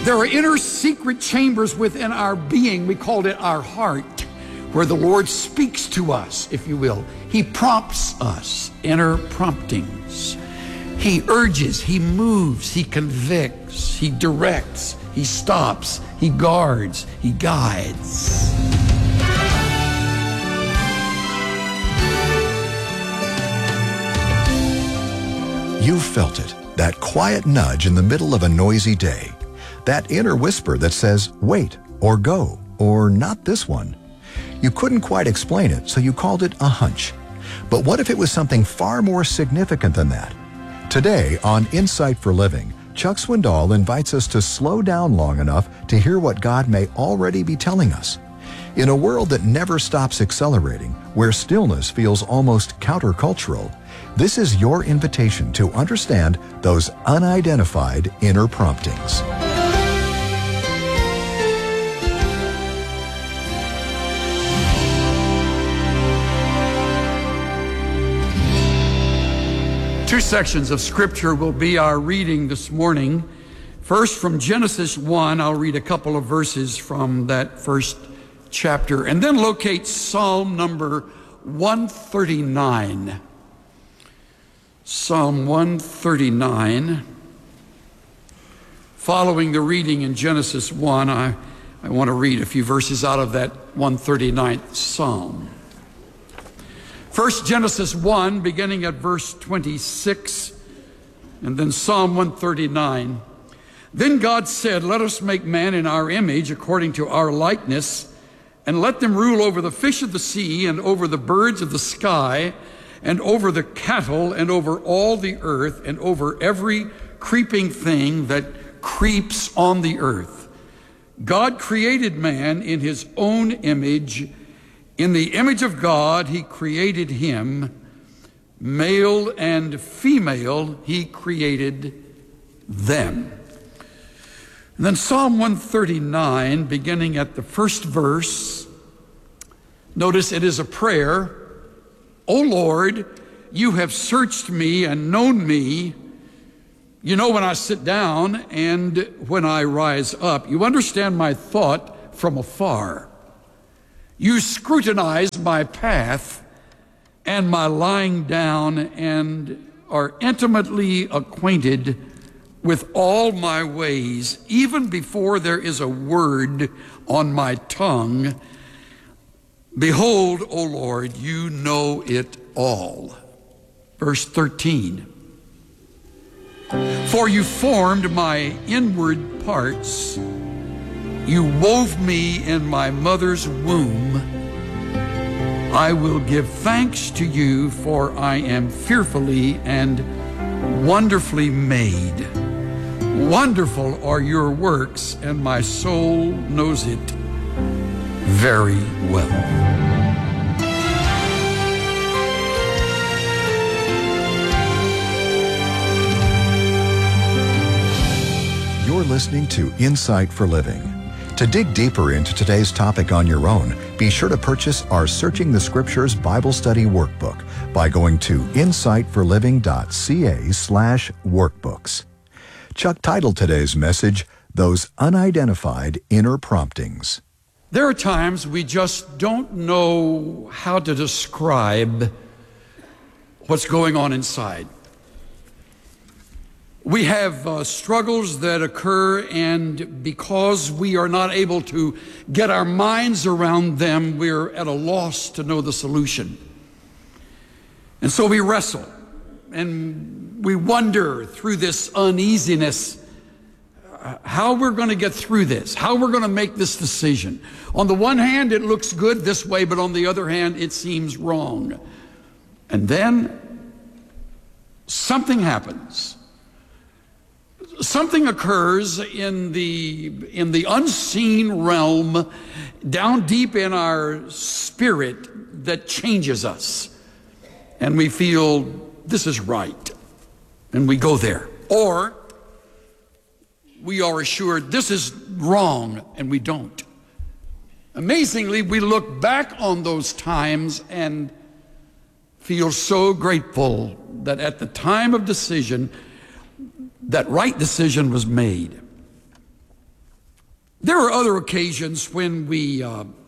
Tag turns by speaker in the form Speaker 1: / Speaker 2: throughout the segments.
Speaker 1: There are inner secret chambers within our being. We called it our heart, where the Lord speaks to us, if you will. He prompts us, inner promptings. He urges, he moves, he convicts, he directs, he stops, he guards, he guides.
Speaker 2: You've felt it, that quiet nudge in the middle of a noisy day. That inner whisper that says, wait, or go, or not this one. You couldn't quite explain it, so you called it a hunch. But what if it was something far more significant than that? Today on Insight for Living, Chuck Swindoll invites us to slow down long enough to hear what God may already be telling us. In a world that never stops accelerating, where stillness feels almost countercultural, this is your invitation to understand those unidentified inner promptings.
Speaker 1: Two sections of Scripture will be our reading this morning. First, from Genesis 1, I'll read a couple of verses from that first chapter, and then locate Psalm number 139. Psalm 139. Following the reading in Genesis 1, I want to read a few verses out of that 139th Psalm. First, Genesis 1, beginning at verse 26, and then Psalm 139. Then God said, let us make man in our image, according to our likeness, and let them rule over the fish of the sea, and over the birds of the sky, and over the cattle, and over all the earth, and over every creeping thing that creeps on the earth. God created man in his own image. In the image of God, he created him. Male and female, he created them. And then Psalm 139, beginning at the first verse. Notice it is a prayer. O Lord, you have searched me and known me. You know when I sit down and when I rise up. You understand my thought from afar. You scrutinize my path and my lying down, and are intimately acquainted with all my ways, even before there is a word on my tongue. Behold, O Lord, you know it all. Verse 13. For you formed my inward parts. You wove me in my mother's womb. I will give thanks to you, for I am fearfully and wonderfully made. Wonderful are your works, and my soul knows it very well.
Speaker 2: You're listening to Insight for Living. To dig deeper into today's topic on your own, be sure to purchase our Searching the Scriptures Bible Study Workbook by going to insightforliving.ca/workbooks. Chuck titled today's message, Those Unidentified Inner Promptings.
Speaker 1: There are times we just don't know how to describe what's going on inside. We have struggles that occur, and because we are not able to get our minds around them, we're at a loss to know the solution. And so we wrestle, and we wonder through this uneasiness how we're going to get through this, how we're going to make this decision. On the one hand, it looks good this way, but on the other hand, it seems wrong. And then something happens. Something occurs in the unseen realm, down deep in our spirit, that changes us. And we feel this is right. And we go there. Or we are assured this is wrong, and we don't. Amazingly, we look back on those times and feel so grateful that at the time of decision, that right decision was made. There are other occasions when we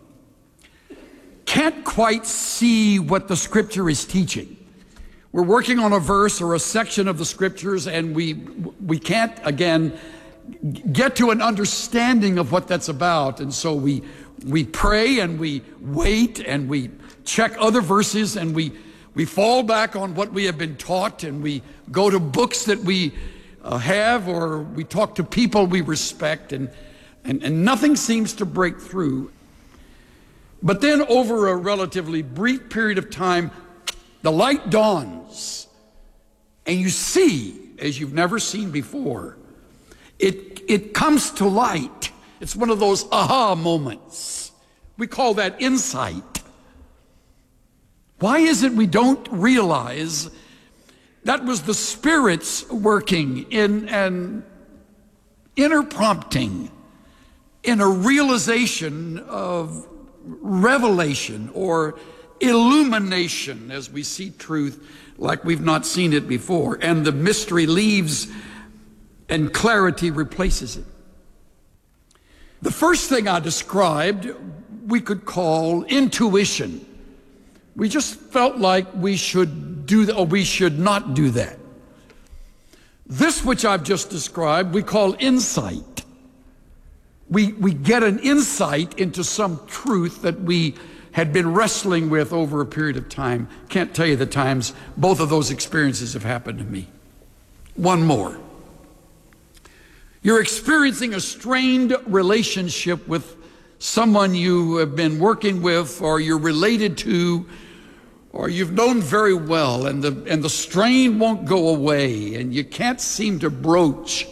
Speaker 1: can't quite see what the Scripture is teaching. We're working on a verse or a section of the Scriptures, and we can't, again, get to an understanding of what that's about. And so we pray and we wait and we check other verses, and we fall back on what we have been taught, and we go to books that we have, or we talk to people we respect, and nothing seems to break through. But then over a relatively brief period of time, the light dawns, and you see as you've never seen before. It comes to light. It's one of those aha moments. We call that insight. Why is it we don't realize that was the Spirit's working in an inner prompting, in a realization of revelation or illumination as we see truth like we've not seen it before, and the mystery leaves and clarity replaces it. The first thing I described we could call intuition. We just felt like we should do that, or we should not do that. This which I've just described we call insight. We get an insight into some truth that we had been wrestling with over a period of time. Can't tell you the times both of those experiences have happened to me. One more. You're experiencing a strained relationship with someone you have been working with, or you're related to, or you've known very well, and the strain won't go away, and you can't seem to broach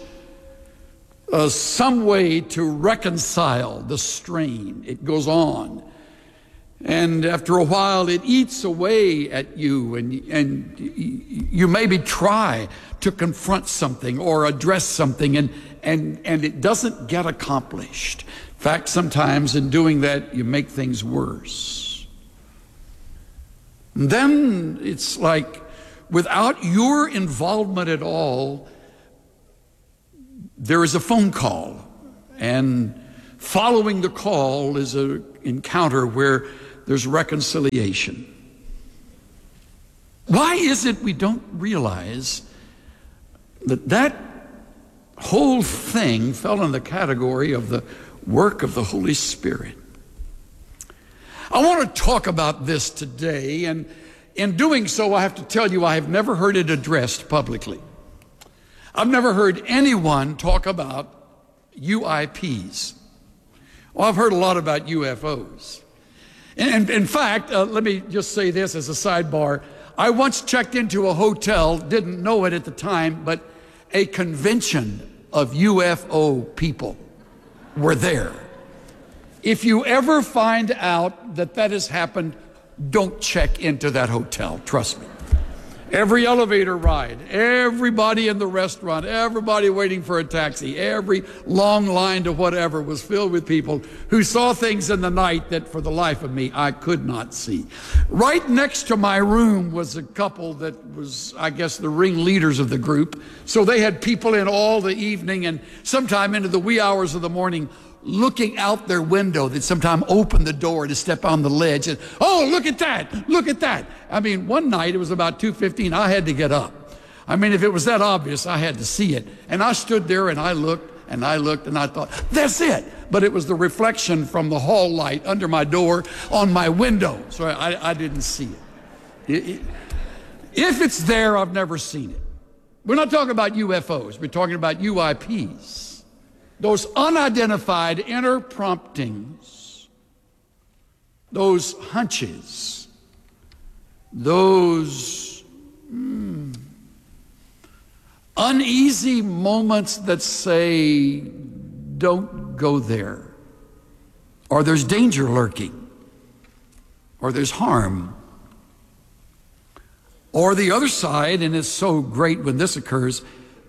Speaker 1: some way to reconcile the strain. It goes on. And after a while, it eats away at you, and you maybe try to confront something or address something, and it doesn't get accomplished. In fact, sometimes in doing that, you make things worse. And then it's like, without your involvement at all, there is a phone call, and following the call is an encounter where there's reconciliation. Why is it we don't realize that whole thing fell in the category of the work of the Holy Spirit? I want to talk about this today, and in doing so, I have to tell you I have never heard it addressed publicly. I've never heard anyone talk about UIPs. Well, I've heard a lot about UFOs. And in fact, let me just say this as a sidebar. I once checked into a hotel, didn't know it at the time, but a convention of UFO people were there. If you ever find out that that has happened, don't check into that hotel, trust me. Every elevator ride, everybody in the restaurant, everybody waiting for a taxi, every long line to whatever was filled with people who saw things in the night that for the life of me I could not see. Right next to my room was a couple that was, I guess, the ringleaders of the group. So they had people in all the evening and sometime into the wee hours of the morning looking out their window. They'd sometime open the door to step on the ledge and, oh, look at that, look at that. I mean, one night it was about 2:15, I had to get up. I mean, if it was that obvious, I had to see it. And I stood there and I looked and I looked and I thought, that's it. But it was the reflection from the hall light under my door on my window. So I didn't see it. If it's there, I've never seen it. We're not talking about UFOs, we're talking about UIPs. Those unidentified inner promptings, those hunches, those uneasy moments that say, don't go there, or there's danger lurking, or there's harm. Or the other side, and it's so great when this occurs,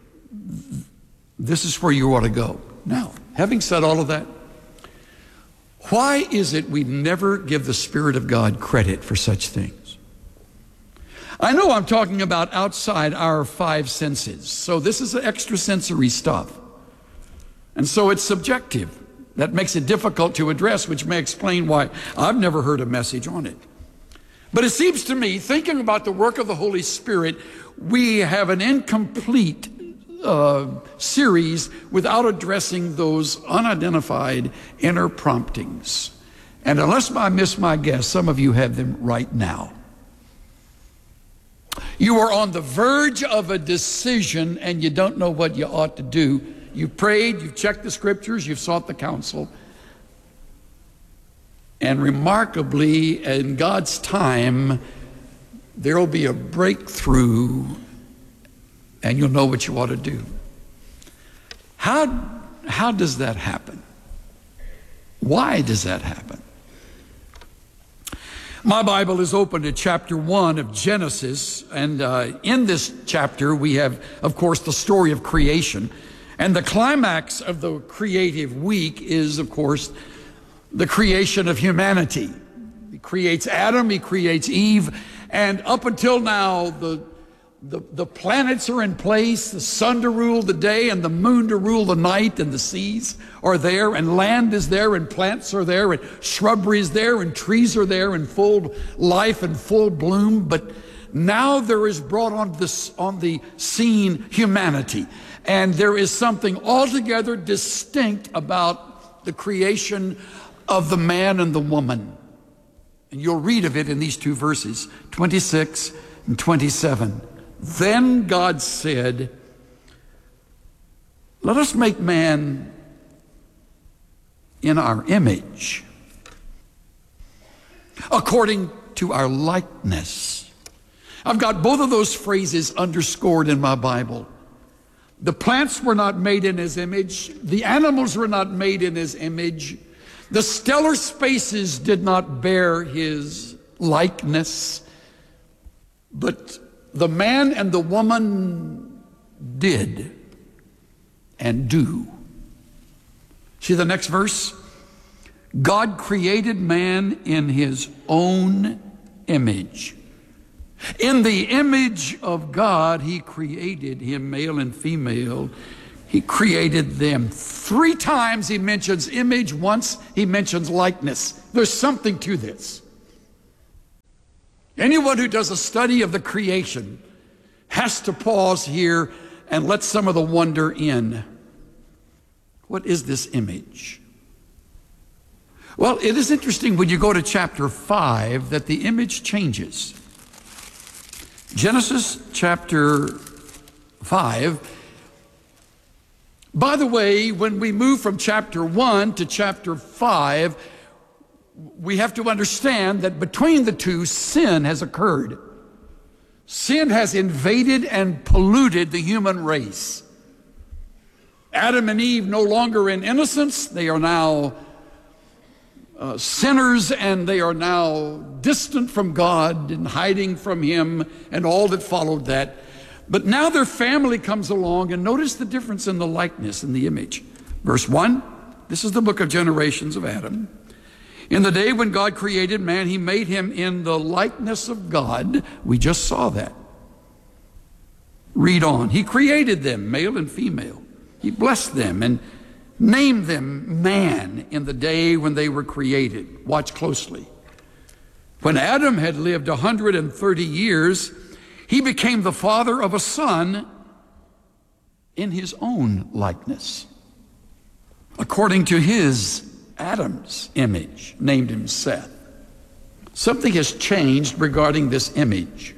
Speaker 1: this is where you ought to go. Now, having said all of that, why is it we never give the Spirit of God credit for such things? I know I'm talking about outside our five senses, so this is extrasensory stuff. And so it's subjective. That makes it difficult to address, which may explain why I've never heard a message on it. But it seems to me, thinking about the work of the Holy Spirit, we have an incomplete series without addressing those unidentified inner promptings. And unless I miss my guess, some of you have them right now. You are on the verge of a decision and you don't know what you ought to do. You've prayed, you've checked the scriptures, you've sought the counsel. And remarkably, in God's time, there will be a breakthrough and you'll know what you ought to do. How does that happen? Why does that happen? My Bible is open to chapter 1 of Genesis, and in this chapter we have, of course, the story of creation. And the climax of the creative week is, of course, the creation of humanity. He creates Adam, he creates Eve, and up until now, the planets are in place, the sun to rule the day and the moon to rule the night, and the seas are there, and land is there, and plants are there, and shrubbery is there, and trees are there in full life and full bloom. But now there is brought on the scene humanity, and there is something altogether distinct about the creation of the man and the woman. And you'll read of it in these two verses, 26 and 27. Then God said, let us make man in our image, according to our likeness. I've got both of those phrases underscored in my Bible. The plants were not made in his image. The animals were not made in his image. The stellar spaces did not bear his likeness. But the man and the woman did and do. See the next verse? God created man in his own image. In the image of God, he created him, male and female. He created them. 3 times he mentions image, once he mentions likeness. There's something to this. Anyone who does a study of the creation has to pause here and let some of the wonder in. What is this image? Well, it is interesting when you go to chapter 5 that the image changes. Genesis chapter 5. By the way, when we move from chapter 1 to chapter 5, we have to understand that between the two, sin has occurred. Sin has invaded and polluted the human race. Adam and Eve no longer in innocence. They are now sinners, and they are now distant from God and hiding from him and all that followed that. But now their family comes along, and notice the difference in the likeness and the image. Verse 1, this is the book of generations of Adam. In the day when God created man, he made him in the likeness of God. We just saw that. Read on. He created them, male and female. He blessed them and named them man in the day when they were created. Watch closely. When Adam had lived 130 years, he became the father of a son in his own likeness, according to his, Adam's, image, named him Seth. Something has changed regarding this image.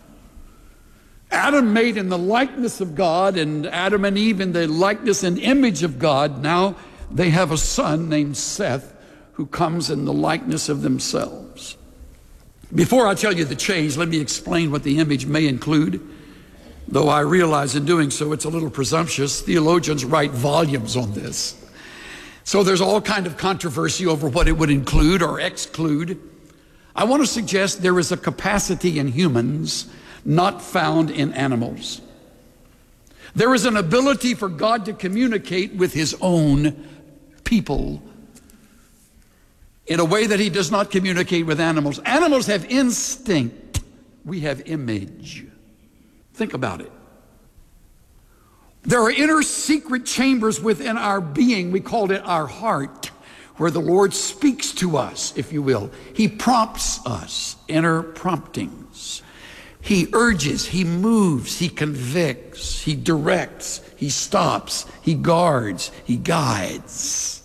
Speaker 1: Adam made in the likeness of God, and Adam and Eve in the likeness and image of God. Now they have a son named Seth who comes in the likeness of themselves. Before I tell you the change, let me explain what the image may include. Though I realize in doing so it's a little presumptuous. Theologians write volumes on this. So there's all kind of controversy over what it would include or exclude. I want to suggest there is a capacity in humans not found in animals. There is an ability for God to communicate with his own people in a way that he does not communicate with animals. Animals have instinct. We have image. Think about it. There are inner secret chambers within our being. We called it our heart, where the Lord speaks to us, if you will. He prompts us, inner promptings. He urges, he moves, he convicts, he directs, he stops, he guards, he guides.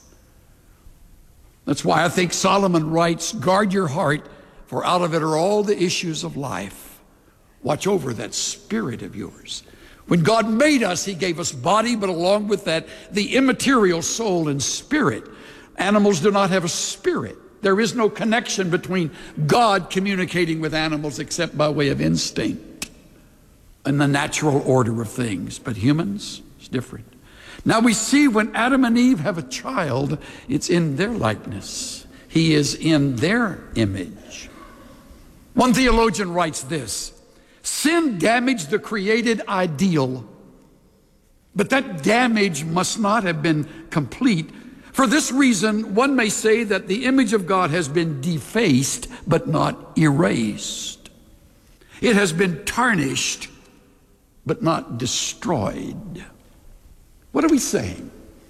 Speaker 1: That's why I think Solomon writes, guard your heart, for out of it are all the issues of life. Watch over that spirit of yours. When God made us, he gave us body, but along with that, the immaterial soul and spirit. Animals do not have a spirit. There is no connection between God communicating with animals except by way of instinct and the natural order of things. But humans, it's different. Now we see when Adam and Eve have a child, it's in their likeness. He is in their image. One theologian writes this: sin damaged the created ideal, but that damage must not have been complete. For this reason, one may say that the image of God has been defaced, but not erased. It has been tarnished, but not destroyed. What are we saying?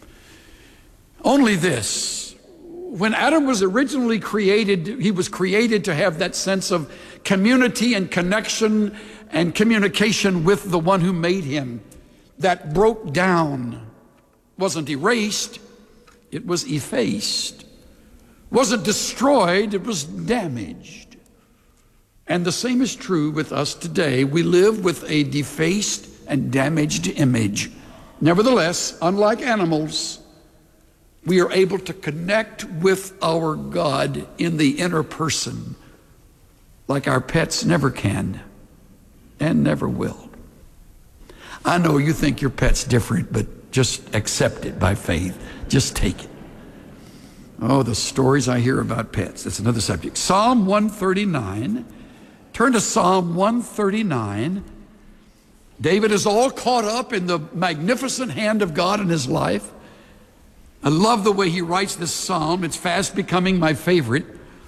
Speaker 1: Only this: when Adam was originally created, he was created to have that sense of community and connection and communication with the one who made him. That broke down, wasn't erased, it was effaced. Wasn't destroyed, it was damaged. And the same is true with us today. We live with a defaced and damaged image. Nevertheless, unlike animals, we are able to connect with our God in the inner person like our pets never can and never will. I know you think your pet's different, but just accept it by faith. Just take it. Oh, the stories I hear about pets. That's another subject. Psalm 139. Turn to Psalm 139. David is all caught up in the magnificent hand of God in his life. I love the way he writes this psalm. It's fast becoming my favorite.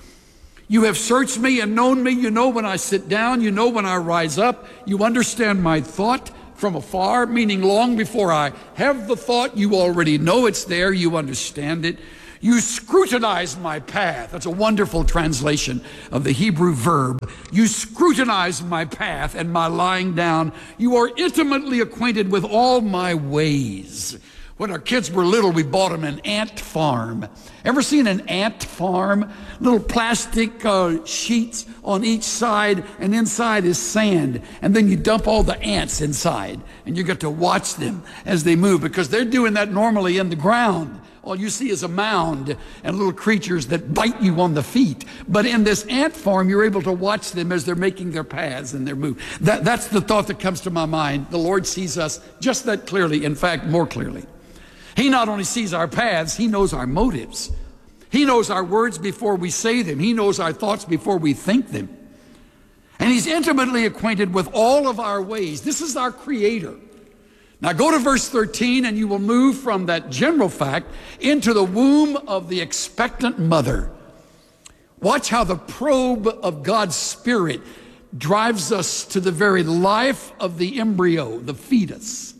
Speaker 1: You have searched me and known me. You know when I sit down. You know when I rise up. You understand my thought from afar, meaning long before I have the thought, you already know it's there. You understand it. You scrutinize my path. That's a wonderful translation of the Hebrew verb. You scrutinize my path and my lying down. You are intimately acquainted with all my ways. When our kids were little, we bought them an ant farm. Ever seen an ant farm? Little plastic sheets on each side, and inside is sand. And then you dump all the ants inside, and you get to watch them as they move, because they're doing that normally in the ground. All you see is a mound and little creatures that bite you on the feet. But in this ant farm, you're able to watch them as they're making their paths and their move. That's the thought that comes to my mind. The Lord sees us just that clearly, in fact, more clearly. He not only sees our paths, he knows our motives. He knows our words before we say them. He knows our thoughts before we think them. And he's intimately acquainted with all of our ways. This is our creator. Now go to verse 13 and you will move from that general fact into the womb of the expectant mother. Watch how the probe of God's Spirit drives us to the very life of the embryo, the fetus.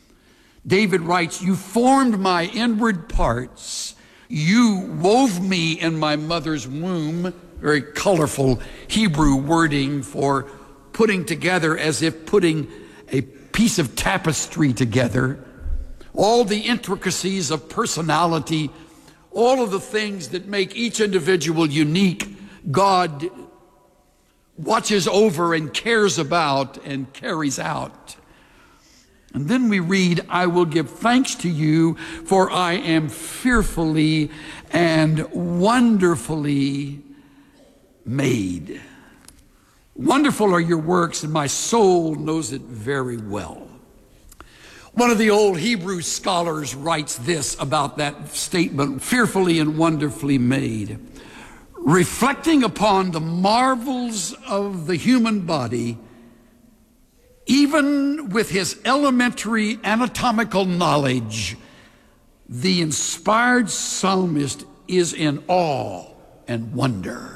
Speaker 1: David writes, you formed my inward parts. You wove me in my mother's womb. Very colorful Hebrew wording for putting together, as if putting a piece of tapestry together. All the intricacies of personality, all of the things that make each individual unique, God watches over and cares about and carries out. And then we read, I will give thanks to you, for I am fearfully and wonderfully made. Wonderful are your works, and my soul knows it very well. One of the old Hebrew scholars writes this about that statement, fearfully and wonderfully made. Reflecting upon the marvels of the human body, even with his elementary anatomical knowledge, the inspired psalmist is in awe and wonder.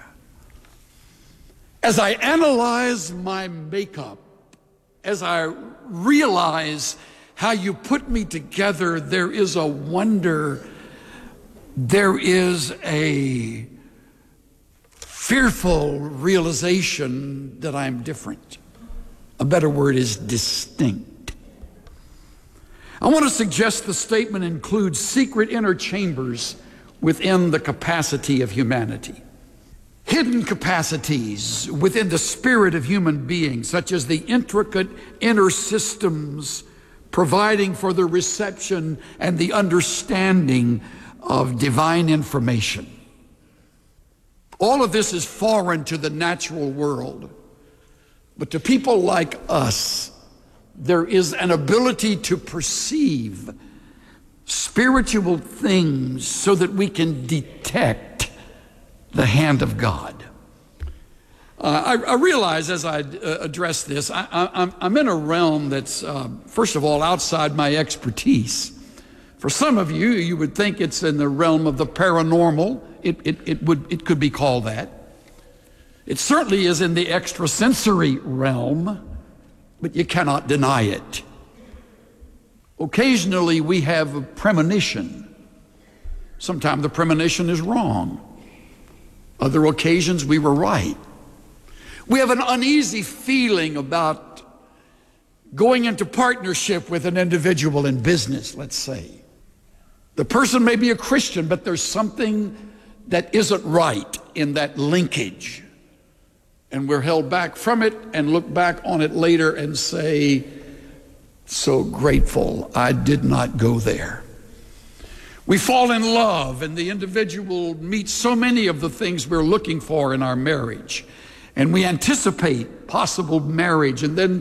Speaker 1: As I analyze my makeup, as I realize how you put me together, there is a wonder, there is a fearful realization that I'm different. A better word is distinct. I want to suggest the statement includes secret inner chambers within the capacity of humanity. Hidden capacities within the spirit of human beings, such as the intricate inner systems providing for the reception and the understanding of divine information. All of this is foreign to the natural world. But to people like us, there is an ability to perceive spiritual things so that we can detect the hand of God. I realize as I address this, I'm in a realm that's, first of all, outside my expertise. For some of you, you would think it's in the realm of the paranormal. It could be called that. It certainly is in the extrasensory realm, but you cannot deny it. Occasionally we have a premonition. Sometimes the premonition is wrong. Other occasions we were right. We have an uneasy feeling about going into partnership with an individual in business, let's say. The person may be a Christian, but there's something that isn't right in that linkage. And we're held back from it and look back on it later and say, so grateful I did not go there. We fall in love and the individual meets so many of the things we're looking for in our marriage. And we anticipate possible marriage, and then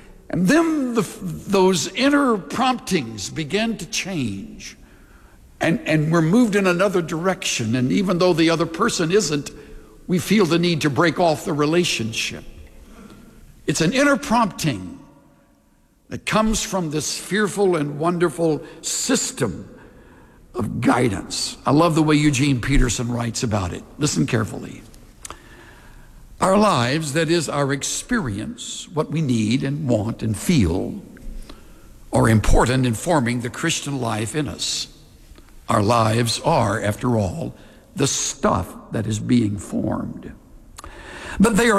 Speaker 1: those inner promptings begin to change. And we're moved in another direction. And even though the other person isn't, we feel the need to break off the relationship. It's an inner prompting that comes from this fearful and wonderful system of guidance. I love the way Eugene Peterson writes about it. Listen carefully. Our lives, that is our experience, what we need and want and feel, are important in forming the Christian life in us. Our lives are, after all, the stuff that is being formed. But they are